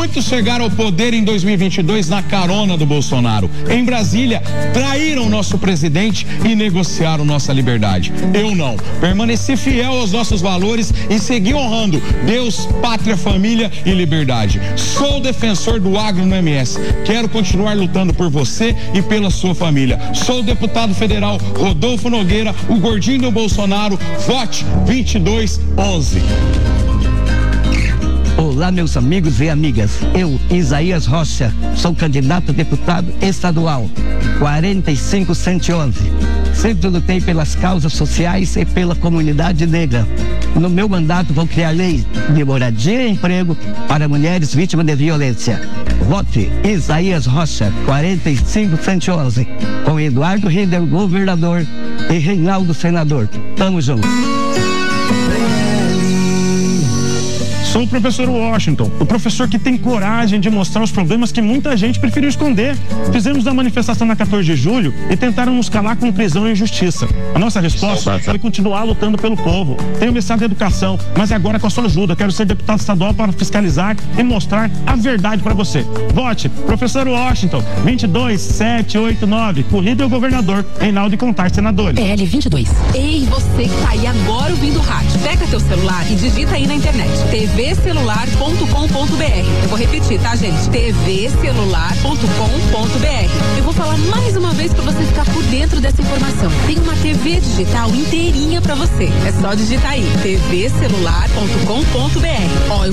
Muitos chegaram ao poder em 2022 na carona do Bolsonaro. Em Brasília, traíram nosso presidente e negociaram nossa liberdade. Eu não. Permaneci fiel aos nossos valores e segui honrando Deus, pátria, família e liberdade. Sou defensor do agro no MS. Quero continuar lutando por você e pela sua família. Sou o deputado federal Rodolfo Nogueira, o gordinho do Bolsonaro. Vote 2211. Olá, meus amigos e amigas. Eu, Isaías Rocha, sou candidato a deputado estadual 45111. Sempre lutei pelas causas sociais e pela comunidade negra. No meu mandato vou criar lei de moradia e emprego para mulheres vítimas de violência. Vote Isaías Rocha 45111, com Eduardo Rinder, governador, e Reinaldo, senador. Tamo junto. Sou o professor Washington, o professor que tem coragem de mostrar os problemas que muita gente preferiu esconder. Fizemos a manifestação na 14 de julho e tentaram nos calar com prisão e injustiça. A nossa resposta foi continuar lutando pelo povo. Tenho mestrado em educação, mas agora com a sua ajuda quero ser deputado estadual para fiscalizar e mostrar a verdade para você. Vote professor Washington 22789, com o líder governador Reinaldo e contar senadores. PL 22. Ei, você que tá aí agora ouvindo o rádio, pega teu celular e digita aí na internet tvcelular.com.br. Eu vou repetir, tá, gente? tvcelular.com.br. Eu vou falar mais uma vez para você ficar por dentro dessa informação. Tem uma TV digital inteirinha para você. É só digitar aí tvcelular.com.br. Ó,